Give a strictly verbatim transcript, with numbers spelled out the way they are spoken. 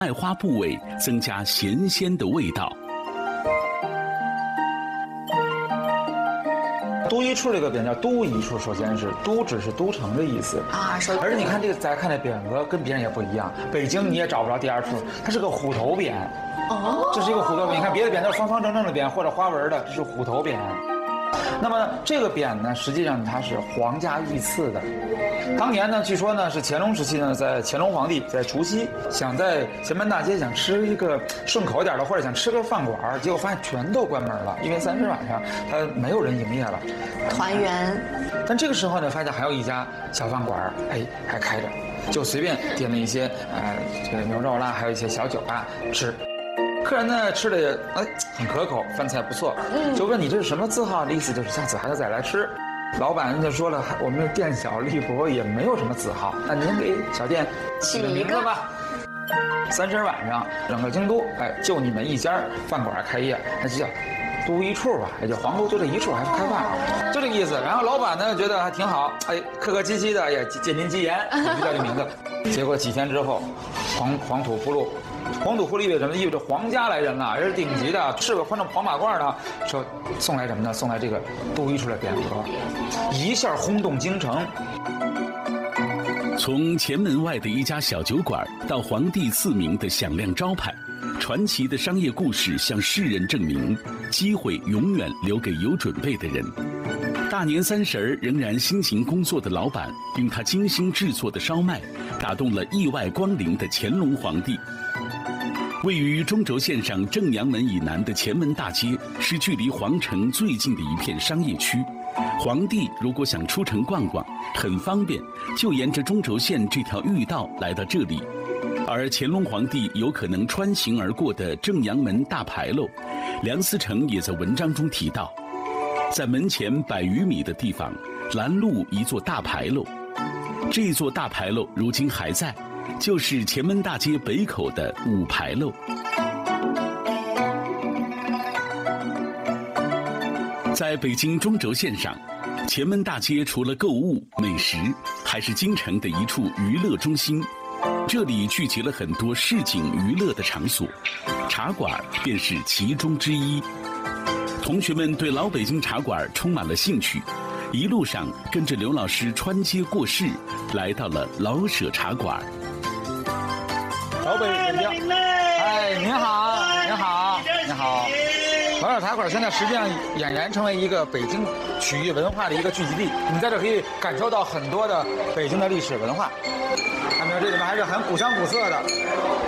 麦花部位增加咸鲜的味道。 都一处这个匾叫都一处，首先是都指是都城的意思啊， 而且你看这个，咱看这匾额跟别人也不一样，北京你也找不着第二处，它是个虎头匾。哦，这是一个虎头匾，你看别的匾都是方方正正的匾或者花纹的，这是虎头匾。那么这个匾呢，实际上它是皇家御赐的。当年呢，据说呢是乾隆时期呢，在乾隆皇帝在除夕想在前门大街想吃一个顺口一点的，或者想吃个饭馆，结果发现全都关门了，因为三十晚上它没有人营业了。 团圆。 但这个时候呢，发现还有一家小饭馆，哎，还开着，就随便点了一些呃这个牛肉啦，还有一些小酒啊吃。客人呢吃的也哎很可口，饭菜不错，就问你这是什么字号？意思就是下次还要再来吃。老板就说了，我们店小力薄，也没有什么字号，那您给小店起个名字吧。三十晚上，整个京都哎就你们一家饭馆开业，那就叫都一处吧，也就皇都就这一处还开饭，就这个意思。然后老板呢觉得还挺好，哎客客气气的也借您吉言，就叫这名字。结果几天之后，黄黄土铺路。黄土铺路意味着什么？意味着皇家来人了，人是顶级的，是个穿着黄马褂的，说送来什么呢？送来这个都一处的匾额，一下轰动京城。 从前门外的一家小酒馆到皇帝赐名的响亮招牌，传奇的商业故事向世人证明，机会永远留给有准备的人。大年三十儿仍然辛勤工作的老板，用他精心制作的烧麦，打动了意外光临的乾隆皇帝。位于中轴线上正阳门以南的前门大街，是距离皇城最近的一片商业区。皇帝如果想出城逛逛，很方便，就沿着中轴线这条御道来到这里。而乾隆皇帝有可能穿行而过的正阳门大牌楼，梁思成也在文章中提到，在门前百余米的地方拦路一座大牌楼，这座大牌楼如今还在，就是前门大街北口的五牌楼。在北京中轴线上，前门大街除了购物、美食，还是京城的一处娱乐中心。这里聚集了很多市井娱乐的场所，茶馆便是其中之一。同学们对老北京茶馆充满了兴趣，一路上跟着刘老师穿街过市，来到了老舍茶馆。 老北京，哎，您好，您好，您好。老舍茶馆现在实际上俨然成为一个北京曲艺文化的一个聚集地，你在这可以感受到很多的北京的历史文化。看没有，这里面还是很古香古色的。